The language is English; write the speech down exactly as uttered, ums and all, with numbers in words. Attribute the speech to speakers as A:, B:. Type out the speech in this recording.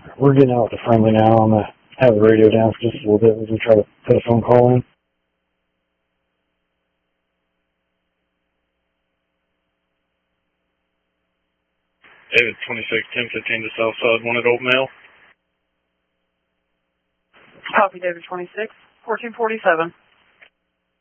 A: We're getting out to friendly now. I'm going to have the radio down for just a little bit. We're going to try to put a phone call in.
B: David, twenty-six, ten fifteen to Southside, wanted old mail.
C: Copy, David, twenty-six, fourteen forty-seven.